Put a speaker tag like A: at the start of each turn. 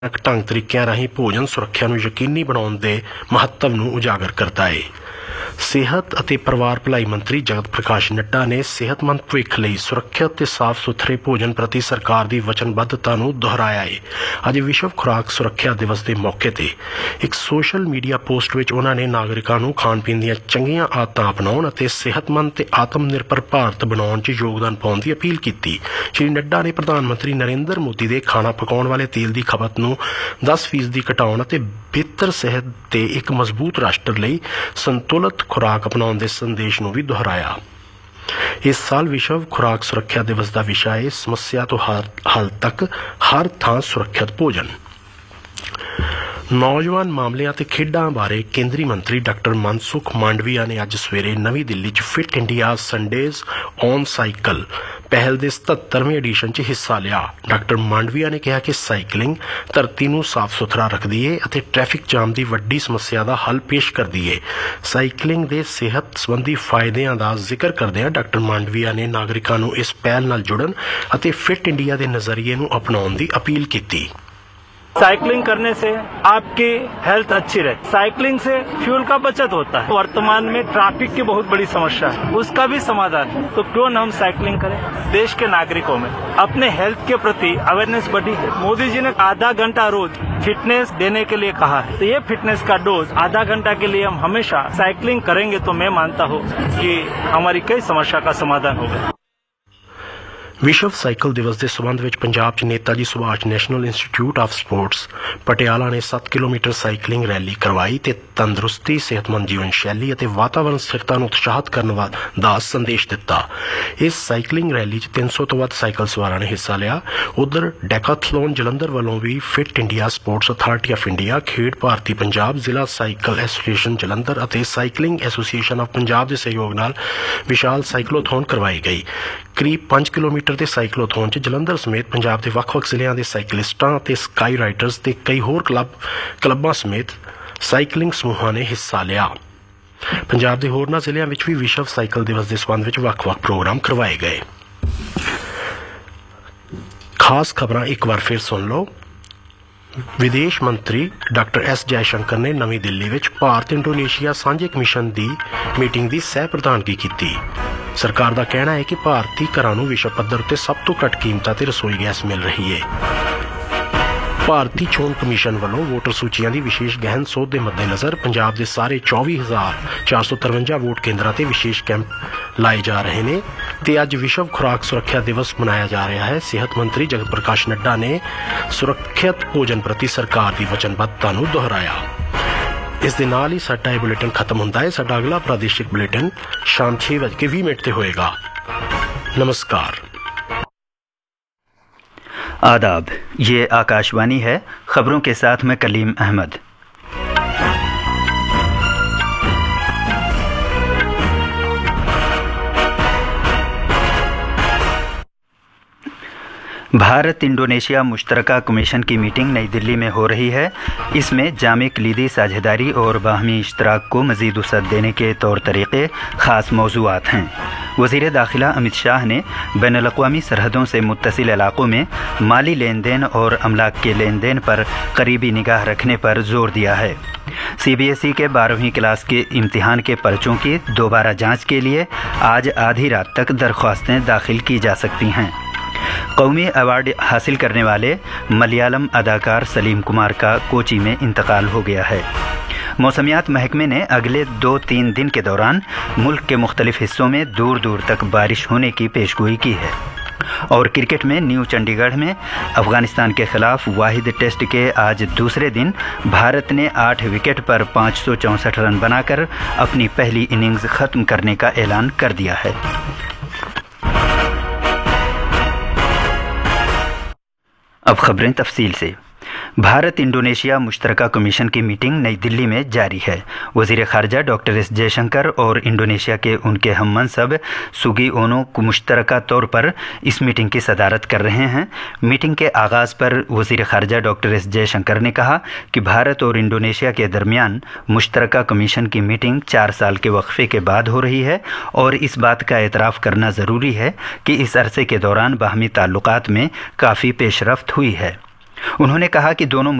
A: ਢੰਗ ਤਰੀਕਿਆਂ ਰਾਹੀਂ ਭੋਜਨ ਸੁਰੱਖਿਆ ਨੂੰ ਯਕੀਨੀ ਬਣਾਉਣ ਦੇ ਮਹੱਤਵ ਨੂੰ ਉਜਾਗਰ ਕਰਦਾ ਹੈ। ਸਿਹਤ ਅਤੇ ਪਰਿਵਾਰ ਭਲਾਈ ਮੰਤਰੀ ਜਗਤ ਪ੍ਰਕਾਸ਼ ਨੱਡਾ ਨੇ ਸਿਹਤਮੰਦ ਭਵਿੱਖ ਲਈ ਸੁਰੱਖਿਅਤ ਤੇ ਸਾਫ਼ ਸੁਥਰੇ ਭੋਜਨ ਪ੍ਰਤੀ ਸਰਕਾਰ ਦੀ ਵਚਨਬੱਧਤਾ ਨੂੰ ਦੁਹਰਾਇਆ ਹੈ। ਅੱਜ ਵਿਸ਼ਵ ਖੁਰਾਕ ਸੁਰੱਖਿਆ ਦਿਵਸ ਦੇ ਮੌਕੇ ਤੇ ਇੱਕ ਸੋਸ਼ਲ ਮੀਡੀਆ ਪੋਸਟ ਵਿੱਚ ਉਹਨਾਂ ਨੇ ਨਾਗਰਿਕਾਂ ਨੂੰ ਖਾਣ ਪੀਣ ਦੀਆਂ ਚੰਗੀਆਂ ਆਦਤਾਂ ਅਪਣਾਉਣ ਅਤੇ ਸਿਹਤਮੰਦ ਤੇ ਆਤਮ ਨਿਰਭਰ ਭਾਰਤ ਬਣਾਉਣ 'ਚ ਯੋਗਦਾਨ ਪਾਉਣ ਦੀ ਅਪੀਲ ਕੀਤੀ। ਸ਼੍ਰੀ ਨੱਡਾ ਨੇ ਪ੍ਰਧਾਨ ਮੰਤਰੀ ਨਰਿੰਦਰ ਮੋਦੀ ਦੇ ਖਾਣਾ ਪਕਾਉਣ ਵਾਲੇ ਤੇਲ ਦੀ ਖਪਤ ਨੂੰ 10% ਘਟਾਉਣ ਅਤੇ ਬਿਹਤਰ ਸਿਹਤ ਤੇ ਇੱਕ ਮਜ਼ਬੂਤ ਰਾਸ਼ਟਰ ਲਈ ਸੰਤੁਲਿਤ ਖੁਰਾਕ ਅਪਣਾਉਣ ਦੇ ਸੰਦੇਸ਼ ਨੂੰ ਵੀ ਦੁਹਰਾਇਆ। ਇਸ ਸਾਲ ਵਿਸ਼ਵ ਖੁਰਾਕ ਸੁਰੱਖਿਆ ਦਿਵਸ ਦਾ ਵਿਸ਼ਾ ਹੈ ਸਮੱਸਿਆ ਤੋਂ ਹੱਲ ਤੱਕ ਹਰ ਥਾਂ ਸੁਰੱਖਿਅਤ ਭੋਜਨ। ਨੌਜਵਾਨ ਮਾਮਲਿਆਂ ਤੇ ਖੇਡਾਂ ਬਾਰੇ ਕੇਂਦਰੀ ਮੰਤਰੀ ਡਾਕਟਰ ਮਨਸੁਖ ਮਾਂਡਵੀਆ ਨੇ ਅੱਜ ਸਵੇਰੇ ਨਵੀਂ ਦਿੱਲੀ 'ਚ ਫਿਟ ਇੰਡੀਆ ਸੰਡੇਜ਼ ਔਨ ਸਾਈਕਲ ਪਹਿਲ ਦੇ 77ਵੇਂ ਐਡੀਸ਼ਨ 'ਚ ਹਿੱਸਾ ਲਿਆ। ਡਾਕਟਰ ਮਾਂਡਵੀਆ ਨੇ ਕਿਹਾ ਕਿ ਸਾਈਕਲਿੰਗ ਧਰਤੀ ਨੂੰ ਸਾਫ਼ ਸੁਥਰਾ ਰੱਖਦੀ ਹੈ ਅਤੇ ਟ੍ਰੈਫਿਕ ਜਾਮ ਦੀ ਵੱਡੀ ਸਮੱਸਿਆ ਦਾ ਹੱਲ ਪੇਸ਼ ਕਰਦੀ ਹੈ। ਸਾਈਕਲਿੰਗ ਦੇ ਸਿਹਤ ਸੰਬੰਧੀ ਫਾਇਦਿਆਂ ਦਾ ਜ਼ਿਕਰ ਕਰਦਿਆਂ ਡਾਕਟਰ ਮਾਂਡਵੀਆ ਨੇ ਨਾਗਰਿਕਾਂ ਨੂੰ ਇਸ ਪਹਿਲ ਨਾਲ ਜੁੜਨ ਅਤੇ ਫਿਟ ਇੰਡੀਆ ਦੇ ਨਜ਼ਰੀਏ ਨੂੰ ਅਪਣਾਉਣ ਦੀ ਅਪੀਲ ਕੀਤੀ।
B: साइकिलिंग करने से आपकी हेल्थ अच्छी रहती है। साइकिलिंग से फ्यूल का बचत होता है। वर्तमान में ट्रैफिक की बहुत बड़ी समस्या है, उसका भी समाधान है। तो क्यों न हम साइकिलिंग करें। देश के नागरिकों में अपने हेल्थ के प्रति अवेयरनेस बढ़ी है। मोदी जी ने आधा घंटा रोज फिटनेस देने के लिए कहा है, तो ये फिटनेस का डोज आधा घंटा के लिए हम हमेशा साइकिलिंग करेंगे तो मैं मानता हूँ कि हमारी कई समस्या का समाधान होगा।
A: ਵਿਸ਼ਵ ਸਾਈਕਲ ਦਿਵਸ ਦੇ ਸਬੰਧ ਵਿੱਚ ਪੰਜਾਬ 'ਚ Neta ji Subhash national institute of sports Patiala ਨੇ 7 ਕਿਲੋਮੀਟਰ ਸਾਈਕਲਿੰਗ ਰੈਲੀ ਕਰਵਾਈ ਤੇ ਤੰਦਰੁਸਤੀ, ਸਿਹਤਮੰਦ ਜੀਵਨ ਸ਼ੈਲੀ ਅਤੇ ਵਾਤਾਵਰਣ ਸਥਿਰਤਾ ਨੂੰ ਉਤਸ਼ਾਹਿਤ ਕਰਨ ਦਾ ਸੰਦੇਸ਼ ਦਿੱਤਾ। ਇਸ ਸਾਈਕਲਿੰਗ ਰੈਲੀ 'ਚ 300 ਤੋਂ ਵੱਧ ਸਾਈਕਲ ਸਵਾਰਾਂ ਨੇ ਹਿੱਸਾ ਲਿਆ। ਉਧਰ ਡੈਕਾਥਲੋਨ ਜਲੰਧਰ ਵੱਲੋਂ ਵੀ fit India sports authority of India, ਖੇਡ ਭਾਰਤੀ ਪੰਜਾਬ, ਜ਼ਿਲ੍ਹਾ ਸਾਈਕਲ ਐਸੋਸੀਏਸ਼ਨ ਜਲੰਧਰ ਅਤੇ ਸਾਈਕਲਿੰਗ ਐਸੋਸੀਏਸ਼ਨ ਆਫ ਪੰਜਾਬ ਦੇ ਸਹਿਯੋਗ ਨਾਲ ਵਿਸ਼ਾਲ ਸਾਈਕਲੋਥੋਨ ਕਰਵਾਈ ਗਈ। ਕਰੀਬ 5 ਕਿਲੋਮੀਟਰ ਦੇ ਸਾਈਕਲੋਥੋਨ 'ਚ ਜਲੰਧਰ ਸਮੇਤ ਪੰਜਾਬ ਦੇ ਵੱਖ-ਵੱਖ ਜ਼ਿਲ੍ਹਿਆਂ ਦੇ ਸਾਈਕਲਿਸਟਾਂ ਅਤੇ ਸਕਾਈ ਰਾਈਡਰਸ ਤੇ ਕਈ ਹੋਰ ਕਲੱਬਾਂ ਸਮੇਤ ਸਾਈਕਲਿੰਗ ਸਮੂਹਾਂ ਨੇ ਹਿੱਸਾ ਲਿਆ। ਪੰਜਾਬ ਦੇ ਹੋਰਨਾਂ ਜ਼ਿਲ੍ਹਿਆਂ ਵਿੱਚ ਵੀ ਵਿਸ਼ਵ ਸਾਈਕਲ ਦਿਵਸ ਦੇ ਸਬੰਧ ਵਿੱਚ ਵੱਖ-ਵੱਖ ਪ੍ਰੋਗਰਾਮ ਕਰਵਾਏ ਗਏ। ਖਾਸ ਖਬਰਾਂ ਇੱਕ ਵਾਰ ਫਿਰ ਸੁਣ ਲਓ। ਵਿਦੇਸ਼ ਮੰਤਰੀ ਡਾਕਟਰ ਐਸ ਜੈਸ਼ੰਕਰ ਨੇ ਨਵੀਂ ਦਿੱਲੀ ਵਿੱਚ ਭਾਰਤ ਇੰਡੋਨੇਸ਼ੀਆ ਸਾਂਝੇ ਕਮਿਸ਼ਨ ਦੀ ਮੀਟਿੰਗ ਦੀ ਸਹਿ ਪ੍ਰਧਾਨਗੀ ਕੀਤੀ। ਸਰਕਾਰ ਦਾ ਕਹਿਣਾ ਹੈ ਕਿ ਭਾਰਤੀ ਘਰਾਂ ਨੂੰ ਵਿਸ਼ਵ ਪੱਧਰ ਉੱਤੇ ਸਭ ਤੋਂ ਘੱਟ ਕੀਮਤਾਂ ਤੇ ਰਸੋਈ ਗੈਸ ਮਿਲ ਰਹੀ ਹੈ। ਭਾਰਤੀ ਚੋਣ ਕਮਿਸ਼ਨ ਵੱਲੋਂ ਵੋਟਰ ਸੂਚੀਆਂ ਦੀ ਵਿਸ਼ੇਸ਼ ਗਹਿਨ ਸੋਧ ਦੇ ਮੱਦੇਨਜ਼ਰ ਪੰਜਾਬ ਦੇ ਸਾਰੇ 24,453 ਵੋਟ ਕੇਂਦਰਾਂ ਤੇ ਵਿਸ਼ੇਸ਼ ਕੈਂਪ ਲਾਏ ਜਾ ਰਹੇ ਨੇ ਤੇ ਅੱਜ ਵਿਸ਼ਵ ਖੁਰਾਕ ਸੁਰੱਖਿਆ ਦਿਵਸ ਮਨਾਇਆ ਜਾ ਰਿਹਾ ਹੈ। ਸਿਹਤ ਮੰਤਰੀ ਜਗਤ ਪ੍ਰਕਾਸ਼ ਨੱਡਾ ਨੇ ਸੁਰੱਖਿਅਤ ਭੋਜਨ ਪ੍ਰਤੀ ਸਰਕਾਰ ਦੀ ਵਚਨਬੱਧਤਾ ਨੂੰ ਦੁਹਰਾਇਆ। ਇਸ ਦੇ ਨਾਲ ਹੀ ਸਾਡਾ ਇਹ ਬੁਲੇਟਿਨ ਖਤਮ ਹੁੰਦਾ ਹੈ। ਸਾਡਾ ਅਗਲਾ ਪ੍ਰਾਦੇਸ਼ਿਕ ਬੁਲੇਟਿਨ शाम 6:20 पे होएगा। नमस्कार।
C: आदाब, ये आकाशवाणी है। खबरों के साथ मैं कलीम अहमद। भारत इंडोनेशिया मुश्तरका कमीशन की मीटिंग नई दिल्ली में हो रही है। इसमें जामे कलीदी साझेदारी और बाहमी इश्तराक को मज़ीद वसअत देने के तौर तरीक़े ख़ास मौज़ूआत हैं। वज़ीर दाखिला अमित शाह ने बैनुल-अक़वामी सरहदों से मुत्तसिल इलाक़ों में माली लेन देन और अमलाक के लेन देन पर करीबी निगाह रखने पर ज़ोर दिया है। CBSE के 12वीं क्लास के इम्तिहान के पर्चों की दोबारा जाँच के लिए आज आधी रात तक दरख्वास्तें दाखिल की जा सकती हैं। कौमी अवार्ड हासिल करने वाले मलयालम अदाकार सलीम कुमार का कोची में इंतकाल हो गया है। मौसमियात महकमे ने अगले 2-3 दिन के दौरान मुल्क के मुख्तलिफ हिस्सों में दूर दूर तक बारिश होने की पेशगोई की है। और क्रिकेट में न्यू चंडीगढ़ में अफगानिस्तान के खिलाफ वाहिद टेस्ट के आज दूसरे दिन भारत ने 8 विकेट पर 564 रन बनाकर अपनी पहली इनिंग्स ख़त्म करने का ऐलान कर दिया है। अब खबरें तफसील से। भारत इंडोनेशिया मुश्तरका कमीशन की मीटिंग नई दिल्ली में जारी है। वज़ीर ख़ारजा डॉक्टर एस जयशंकर और इंडोनेशिया के उनके हम मनसब सुगिओनो मुश्तरका तौर पर इस मीटिंग की सदारत कर रहे हैं। मीटिंग के आगाज़ पर वज़ीर ख़ारजा डॉक्टर एस जयशंकर ने कहा कि भारत और इंडोनेशिया के दरमियान मुश्तरका कमीशन की मीटिंग 4 साल के वक्फे के बाद हो रही है और इस बात का एतराफ़ करना ज़रूरी है कि इस अरसे के दौरान बाहमी ताल्लुकात में काफ़ी पेशरफ्त हुई है। उन्होंने कहा कि दोनों